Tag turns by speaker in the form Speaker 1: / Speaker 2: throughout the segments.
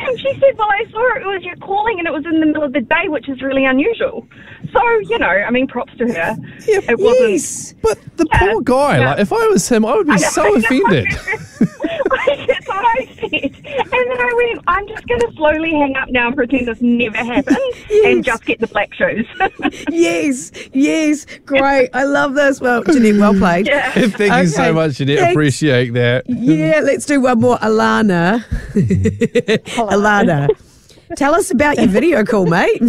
Speaker 1: And she said, well, I saw it was you calling and it was in the middle of the day, which is really unusual. So, I mean, props to her.
Speaker 2: Yeah,
Speaker 1: It wasn't...
Speaker 2: But the poor guy, like, if I was him, I would be so offended.
Speaker 1: That's what I said. And then I went, I'm just going to slowly hang up now and pretend this never happened and just get the black shoes.
Speaker 3: Yes. Great. I love this. Well, Jeanette, well played.
Speaker 1: Yeah.
Speaker 2: Thank you so much, Jeanette.
Speaker 3: Thanks.
Speaker 2: Appreciate that.
Speaker 3: Yeah, let's do one more. Alana. Alana, tell us about your video call, mate.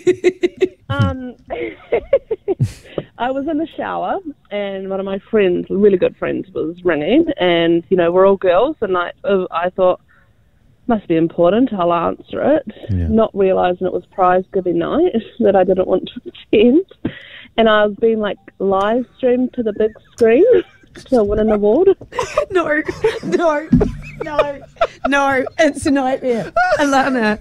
Speaker 4: I was in the shower and one of my friends, really good friends, was ringing, and we're all girls, and I thought, must be important, I'll answer it, not realising it was prize giving night that I didn't want to attend, and I was being live streamed to the big screen to win an award.
Speaker 3: No, it's a nightmare. Alana.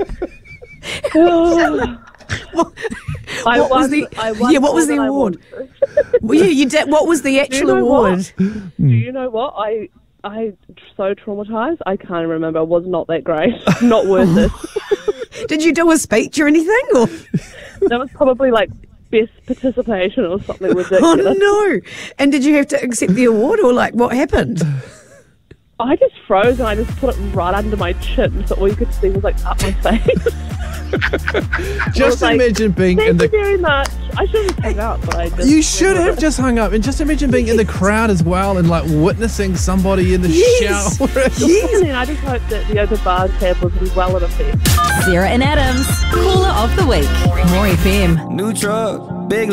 Speaker 3: What was the award? Well, you did. What was the actual award?
Speaker 4: Do you know what? I so traumatized. I can't remember. It was not that great. Not worth it.
Speaker 3: Did you do a speech or anything? Or?
Speaker 4: That was probably best participation or something ridiculous.
Speaker 3: Oh no! And did you have to accept the award, or what happened?
Speaker 4: I just froze and I just put it right under my chin, so all you could see was up my face.
Speaker 2: Just imagine being in the...
Speaker 4: Thank you very much. I should have hung up, but I just...
Speaker 2: You should have just hung up. And just imagine being in the crowd as well and witnessing somebody in the shower.
Speaker 3: Yes.
Speaker 4: And I just hope that the open bar tab was well in effect.
Speaker 5: Sarah and Adams, caller of the week. More FM.
Speaker 6: New truck, big